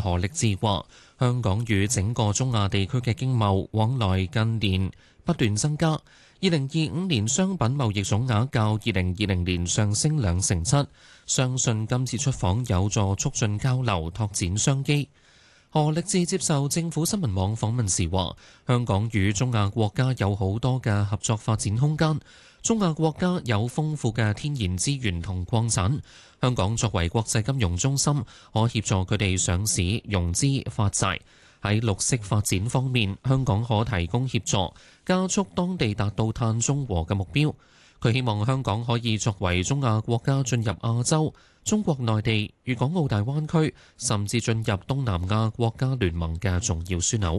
何力智話，香港與整個中亞地區嘅經貿往來近年不斷增加。2025年商品貿易總額較2020年上升7%，相信今次出訪有助促進交流、拓展商機。何力智接受政府新聞網訪問時話，香港與中亞國家有好多嘅合作發展空間。中亞國家有豐富嘅天然資源同礦產，香港作為國際金融中心，可協助佢哋上市、融資、發債。喺綠色發展方面，香港可提供協助，加速當地達到碳中和嘅目標。佢希望香港可以作為中亞國家進入亞洲、中國內地、粵港澳大灣區，甚至進入東南亞國家聯盟嘅重要樞紐。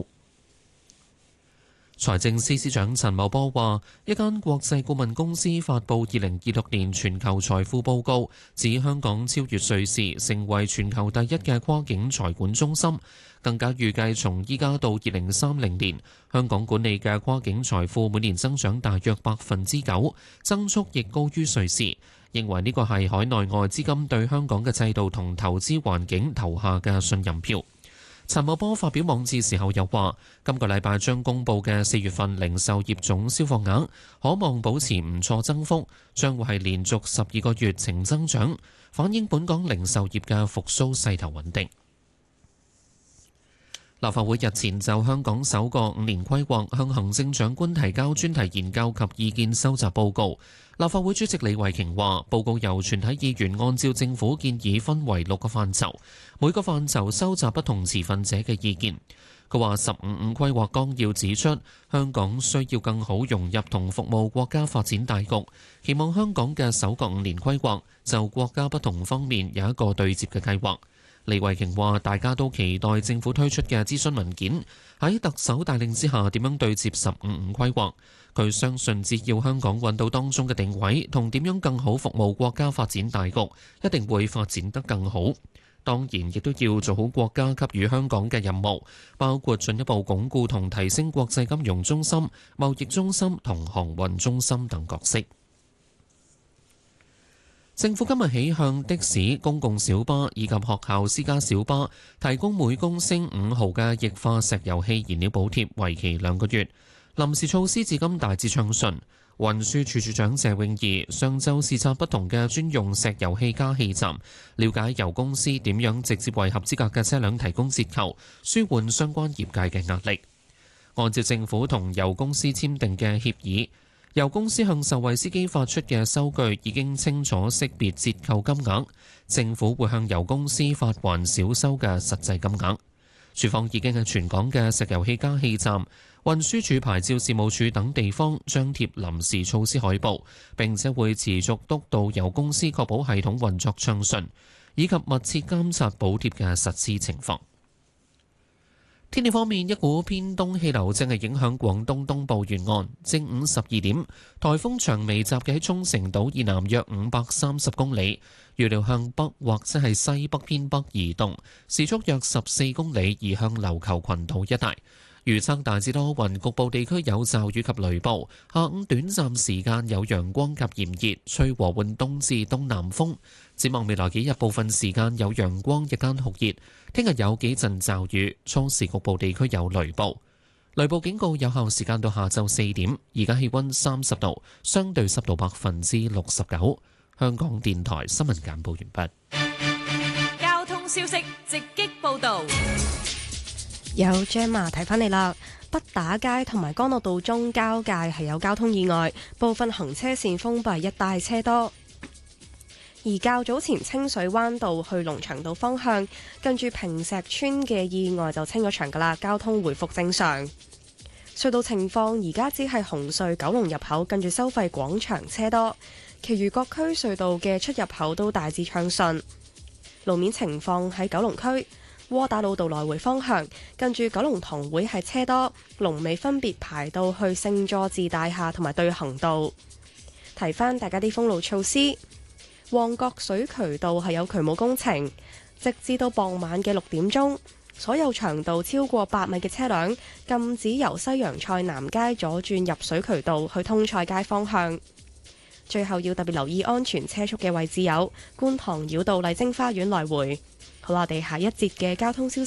財政司司長陳茂波話，一間國際顧問公司發布2026年全球財富報告，指香港超越瑞士，成為全球第一嘅跨境財管中心。更加預計從依家到2030年，香港管理嘅跨境財富每年增長大約9%，增速亦高於瑞士。認為呢個係海內外資金對香港嘅制度同投資環境投下嘅信任票。陳茂波發表網誌時候又話，今個禮拜將公佈嘅4月份零售業總銷貨額可望保持唔錯增幅，將會係連續12個月呈增長，反映本港零售業嘅復甦勢頭穩定。立法會日前就香港首個5年規劃向行政長官提交專題研究及意見收集報告。立法會主席李慧瓊話，報告由全體議員按照政府建議分為6個範疇，每個範疇收集不同持份者嘅意見。佢話15規劃綱要指出，香港需要更好融入同服務國家發展大局，期望香港嘅首個5年規劃就國家不同方面有一個對接嘅計劃。李慧瓊話：大家都期待政府推出嘅諮詢文件喺特首帶領之下點樣對接15規劃。佢相信只要香港揾到當中嘅定位同點樣更好服務國家發展大局，一定會發展得更好。當然，亦都要做好國家給予香港嘅任務，包括進一步鞏固同提升國際金融中心、貿易中心同航運中心等角色。政府今日起向的士、公共小巴以及學校私家小巴提供每公升5毫嘅液化石油氣燃料補貼，為期2個月。臨時措施至今大致暢順。運輸署署長謝永儀上晝視察不同嘅專用石油氣加氣站，了解油公司點樣直接為合資格嘅車輛提供折扣，舒緩相關業界嘅壓力。按照政府同油公司簽訂嘅協議，油公司向受惠司機發出嘅收據已經清楚識別折扣金額，政府會向油公司發還少收嘅實際金額。署方已經喺全港嘅石油氣加氣站、運輸署牌照事務處等地方張貼臨時措施海報，並且會持續督導油公司確保系統運作暢順，以及密切監察補貼嘅實施情況。天氣方面，一股偏東氣流正係影響廣東東部沿岸。正午12點，颱風長眉集結喺沖繩島以南約530公里，預料向北或者係西北偏北移動，時速約14公里，移向琉球群島一帶。預測大致多雲，局部地區有驟雨及雷暴。下午短暫時間有陽光及炎熱，吹和緩東至東南風。展望未來幾日，部分時間有陽光，日間酷熱。聽日有幾陣驟雨，初時局部地區有雷暴。雷暴警告有效時間到下晝4點。而家氣溫30度，相對濕度69%。香港電台新聞簡報完畢。 交通消息直擊報道。 有 Gemma 睇返你啦，北打街同埋干諾道中交界係有交通意外，部分行車線封閉，一帶車多。而較早前清水灣道去龍翔道方向，近住坪石村嘅意外就清咗場㗎喇，交通回復正常。隧道情況而家只係紅隧九龍入口近住收費廣場車多，其餘各區隧道嘅出入口都大致暢順。路面情況喺九龍區窩打老道來回方向，近住九龍塘會係車多，龍尾分別排到去聖佐治大廈同埋對行道。提返大家啲封路措施，旺角水渠道係有渠務工程，直至到傍晚嘅6點鐘，所有長度超過8米嘅車輛禁止由西洋菜南街左轉入水渠道去通菜街方向。最後要特別留意安全車速嘅位置有觀塘繞道麗晶花園來回。好啦，我哋下一節嘅交通消息